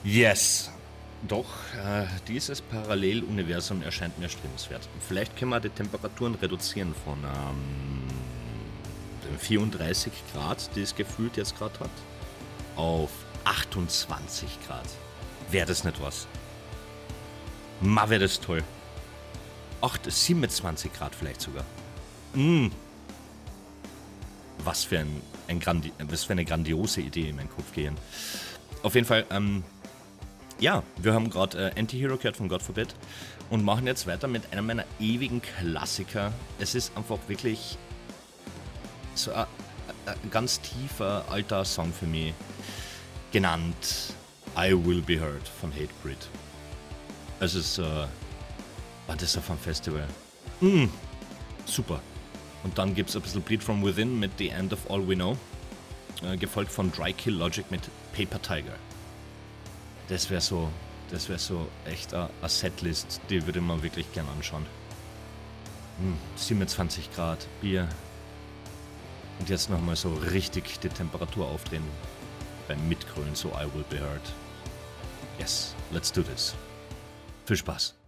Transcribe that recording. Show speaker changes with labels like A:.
A: Yes. Doch, dieses Paralleluniversum erscheint mir erstrebenswert. Vielleicht können wir die Temperaturen reduzieren von den 34 Grad, die es gefühlt jetzt gerade hat, auf 28 Grad. Wäre das nicht was? Ma, wäre das toll. 27 Grad vielleicht sogar. Was für eine grandiose Idee in meinen Kopf gehen. Auf jeden Fall, ja, wir haben gerade Anti-Hero gehört von God Forbid und machen jetzt weiter mit einem meiner ewigen Klassiker. Es ist einfach wirklich so ein ganz tiefer, alter Song für mich, genannt I Will Be Heard von Hatebreed. Es ist, war das auf einem Festival? Super. Und dann gibt es ein bisschen Bleed From Within mit The End of All We Know, gefolgt von Dry Kill Logic mit Paper Tiger. Das wäre so echt eine Setlist, die würde man wirklich gern anschauen. 27 Grad, Bier. Und jetzt nochmal so richtig die Temperatur aufdrehen beim Mitgrölen, so I Will Be Heard. Yes, let's do this. Viel Spaß.